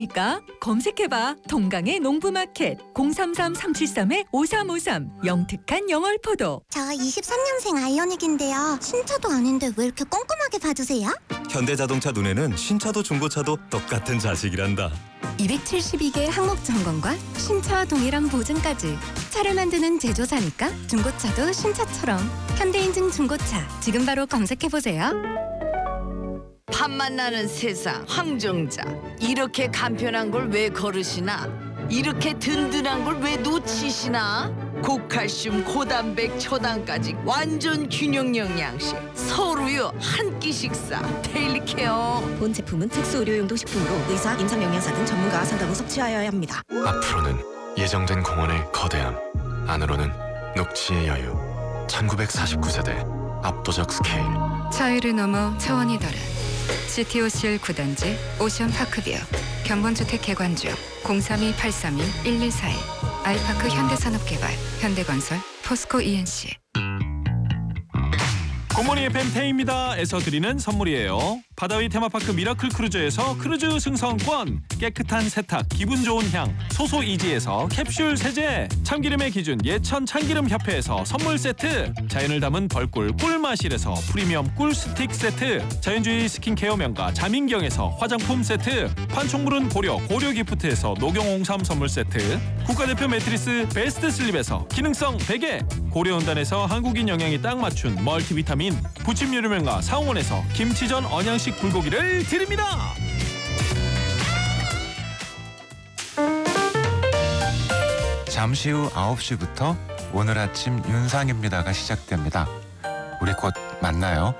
그러니까 검색해봐. 동강의 농부마켓 033-373-5353 영특한 영월포도. 저 23년생 아이오닉인데요. 신차도 아닌데 왜 이렇게 꼼꼼하게 봐주세요? 현대자동차 눈에는 신차도 중고차도 똑같은 자식이란다. 272개 항목 점검과 신차와 동일한 보증까지. 차를 만드는 제조사니까 중고차도 신차처럼. 현대인증 중고차 지금 바로 검색해보세요. 팥맛 나는 세상 황정자, 이렇게 간편한 걸 왜 거르시나? 이렇게 든든한 걸 왜 놓치시나? 고칼슘, 고단백, 초당까지 완전 균형 영양식. 서울우유 한 끼 식사 데일리 케어. 본 제품은 특수 의료용도 식품으로 의사, 임상영양사 등 전문가와 상담 후 섭취하여야 합니다. 앞으로는 예정된 공원의 거대함, 안으로는 녹지의 여유. 1949세대 압도적 스케일. 차이를 넘어 차원이 다른 CTOCL 9단지 오션파크뷰 견본주택 개관주 032-832-1141 아이파크 현대산업개발 현대건설 포스코 ENC. 굿모닝 FM 태희입니다에서 드리는 선물이에요. 바다위 테마파크 미라클 크루즈에서 크루즈 승선권, 깨끗한 세탁, 기분 좋은 향, 소소이지에서 캡슐 세제, 참기름의 기준 예천 참기름협회에서 선물 세트, 자연을 담은 벌꿀 꿀마실에서 프리미엄 꿀 스틱 세트, 자연주의 스킨케어 명가 자민경에서 화장품 세트, 판촉물은 고려 기프트에서 녹용홍삼 선물 세트, 국가대표 매트리스 베스트 슬립에서 기능성 베개, 고려온단에서 한국인 영양이 딱 맞춘 멀티비타민, 부침 요리명가 상원에서 김치전 언양식 불고기를 드립니다. 잠시 후 9시부터 오늘 아침 윤상입니다가 시작됩니다. 우리 곧 만나요.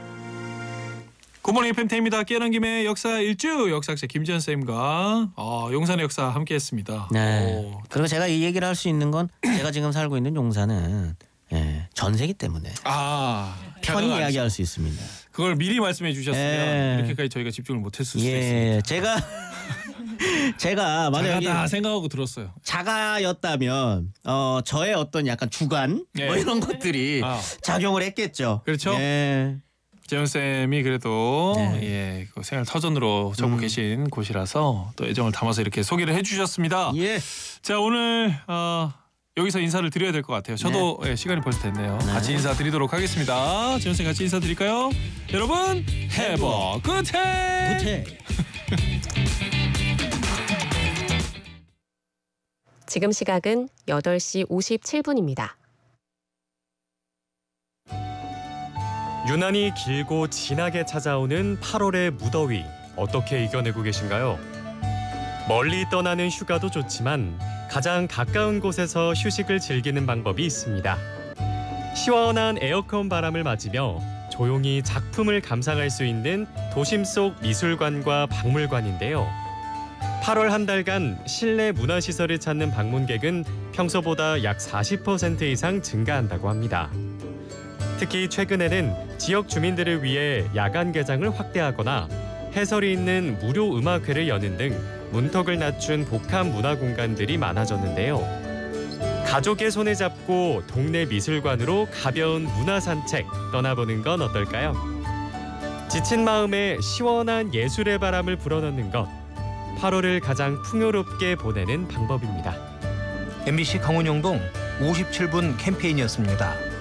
굿모닝 FM 태희입니다. 깨어난 김에 역사 일주 역사학자 김지현 쌤과 용산의 역사 함께했습니다. 네. 그리고 제가 이 얘기를 할 수 있는 건 제가 지금 살고 있는 용산은 전세기 때문에 편히 이야기할 수 있습니다. 그걸 미리 말씀해 주셨으면 이렇게까지 저희가 집중을 못했을 수도 있습니다. 제가 만약에 자가다 생각하고 들었어요. 자가였다면 저의 어떤 약간 주관 뭐 이런 것들이 작용을 했겠죠. 그렇죠. 재현 쌤이 그래도 그 생활 터전으로 적고 계신 곳이라서 또 애정을 담아서 이렇게 소개를 해주셨습니다. 자, 오늘 여기서 인사를 드려야 될 것 같아요. 저도 시간이 벌써 됐네요. 같이 인사드리도록 하겠습니다. 재현 쌤 같이 인사드릴까요? 여러분, have a good day. 지금 시각은 8시 57분입니다. 유난히 길고 진하게 찾아오는 8월의 무더위, 어떻게 이겨내고 계신가요? 멀리 떠나는 휴가도 좋지만 가장 가까운 곳에서 휴식을 즐기는 방법이 있습니다. 시원한 에어컨 바람을 맞으며 조용히 작품을 감상할 수 있는 도심 속 미술관과 박물관인데요. 8월 한 달간 실내 문화시설을 찾는 방문객은 평소보다 약 40% 이상 증가한다고 합니다. 특히 최근에는 지역 주민들을 위해 야간 개장을 확대하거나 해설이 있는 무료 음악회를 여는 등 문턱을 낮춘 복합 문화 공간들이 많아졌는데요. 가족의 손을 잡고 동네 미술관으로 가벼운 문화 산책 떠나보는 건 어떨까요? 지친 마음에 시원한 예술의 바람을 불어넣는 것, 8월을 가장 풍요롭게 보내는 방법입니다. MBC 강원영동 57분 캠페인이었습니다.